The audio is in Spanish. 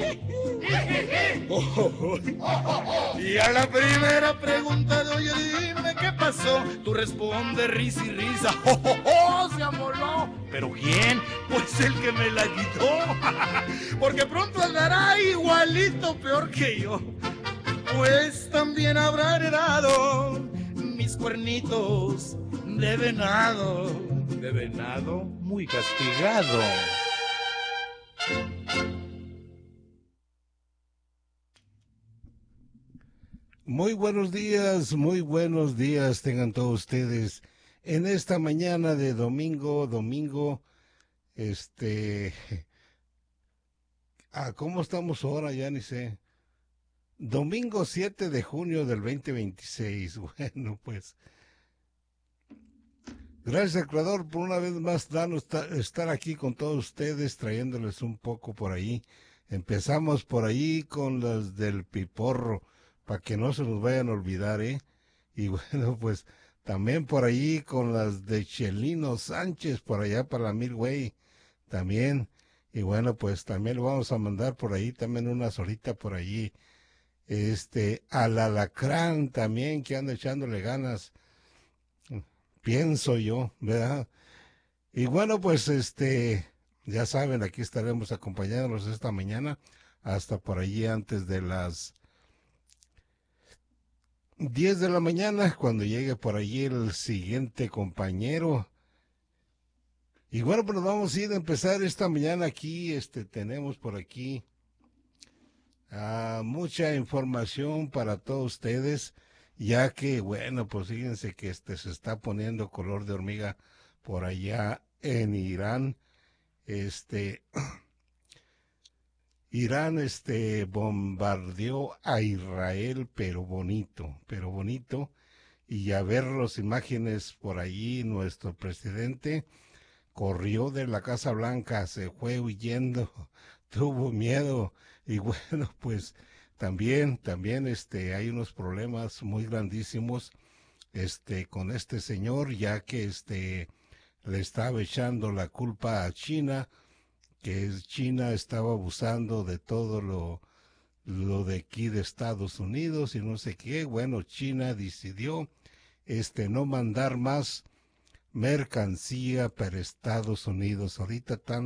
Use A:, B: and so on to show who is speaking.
A: Oh, y a la primera pregunta de oye, dime qué pasó, tú respondes risa y risa. Se amoló. ¿Pero quién? Pues el que me la quitó. Porque pronto andará igualito, peor que yo. Pues también habrá heredado mis cuernitos de venado. De venado muy castigado.
B: Muy buenos días tengan todos ustedes en esta mañana de domingo, este, ¿cómo estamos ahora? Ya ni sé. Domingo 7 de junio del 2026. Bueno, pues, gracias al Creador por una vez más estar aquí con todos ustedes, trayéndoles un poco por ahí. Empezamos por ahí con las del piporro, para que no se nos vayan a olvidar, ¿eh? Y bueno, pues también por ahí con las de Chelino Sánchez, por allá para la Milway, también. Y bueno, pues también lo vamos a mandar por ahí, también una solita por allí. Al Alacrán también, que anda echándole ganas, pienso yo, ¿verdad? Y bueno, pues ya saben, aquí estaremos acompañándolos esta mañana, hasta por allí antes de las 10 de la mañana, cuando llegue por allí el siguiente compañero. Y bueno, pues nos vamos a ir a empezar esta mañana aquí. Tenemos por aquí mucha información para todos ustedes, ya que, bueno, pues fíjense que se está poniendo color de hormiga por allá en Irán. Este, Irán, bombardeó a Israel, pero bonito. Y a ver las imágenes por allí, nuestro presidente corrió de la Casa Blanca, se fue huyendo, tuvo miedo y bueno, pues también hay unos problemas muy grandísimos con este señor, ya que le estaba echando la culpa a China, que China estaba abusando de todo lo de aquí de Estados Unidos y no sé qué. Bueno, China decidió no mandar más mercancía para Estados Unidos. Ahorita están